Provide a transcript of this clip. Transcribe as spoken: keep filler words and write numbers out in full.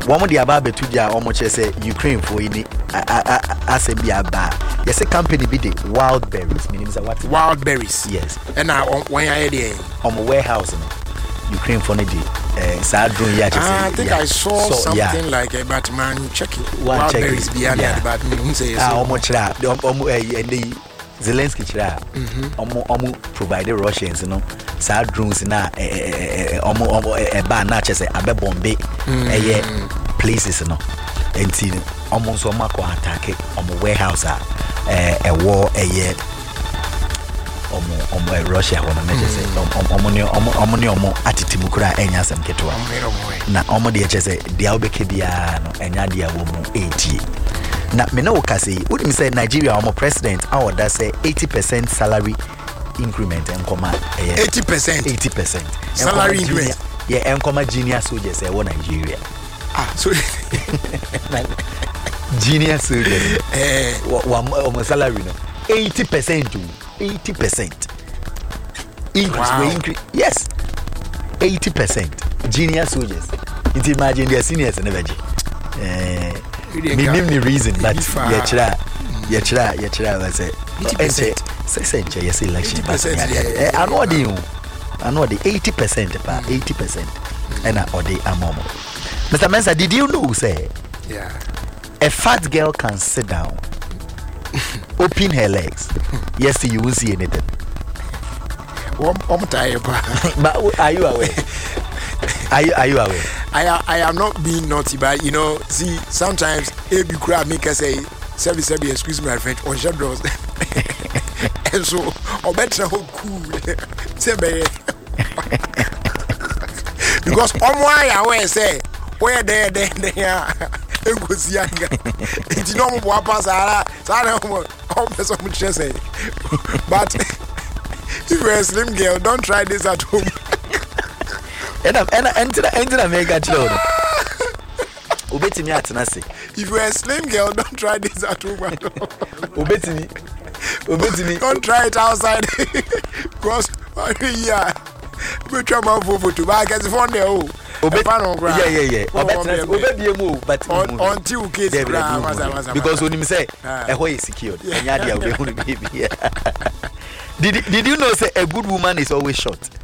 one of the ababe to ja almost say Ukraine for ini as a biaba. Yes, a company be the wild berries. Meaning what? Wild berries. Yes. And now when I there on a warehouse in Ukraine for Niji. Uh, Sadrun yeah, I think yeah. I saw so, something yeah. like a Batman checking. One wild check berries behind yeah. the Batman. Ah, almost that. Almost and the Zelensky chira. Almost almost provided Russians, you know. Sad drones na almost almost a ban not just a Bombay. Eh, places, you know. And see, almost so much attack on the warehouse. Eh, a war a year. Omo omo Russia wana meje say omo ni omo omo ni omo atitimu kura enya sam ketwa na omo de eche say dia obeke bia no enya dia wo mu eighty na me na wo ka say would me say Nigeria omo president our that say eighty percent salary increment en koma eighty percent eighty percent salary increment yeah en koma junior soldiers say wo Nigeria ah so junior soldiers eh omo salary no eighty percent eighty percent increase wow. we increase yes eighty percent junior soldiers you imagine their seniors never eh minimum the reason but yeah chira yeah chira yeah chira was say eighty percent say say yes election but yeah I know the I know the eighty percent pa eighty percent and or the amomo Mister Mensa, did you know say yeah a fat girl can sit down open her legs. Yes, you won't see anything. One, one time, but are you aware? Are you are you aware? I I am not being naughty, but you know, see, sometimes if you grab me, can say, "Sebi sebi, excuse me, my friend," on shut doors, and so or better how cool, sebi, because on why I always say, where there there there. It's no more pass. I say, but if you're a slim girl, don't try this at home. And I'm and enter enter a mega children. Obeti me at nasi. If you're a slim girl, don't try this at home. Obeti me, obeti me. Don't try it outside. Because yeah, we try my food to buy get phone there. Oh. Yeah, yeah, yeah. Obeti but until kids because when you say a way is secured, did did you know say a good woman is always short?